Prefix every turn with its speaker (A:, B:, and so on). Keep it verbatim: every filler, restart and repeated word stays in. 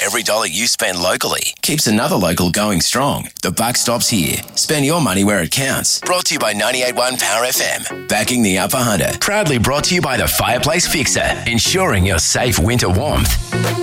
A: every dollar you spend locally keeps another local going strong. The buck stops here. Spend your money where it counts. Brought to you by ninety-eight point one Power F M. Backing the Upper Hunter. Proudly brought to you by the Fireplace Fixer. Ensuring your safe winter warmth.